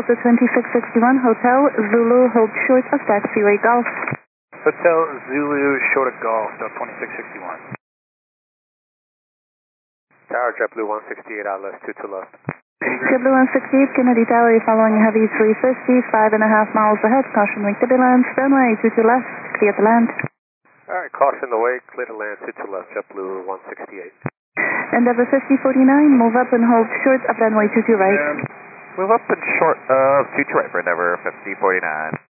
Delta 2661, Hotel Zulu, hold short of taxiway Golf. Hotel Zulu, short of Golf, Delta 2661. Tower, JetBlue 168 out left, 22 left. JetBlue 168, Kennedy Tower, you're following a heavy 350, 5.5 miles ahead, caution wing turbulence, runway 22 left, clear to land. Alright, caution the way, clear to land, 22 left, JetBlue 168. Endeavour 5049, move up and hold short of runway 22 right. Move up and short of 22 right for Endeavour 5049.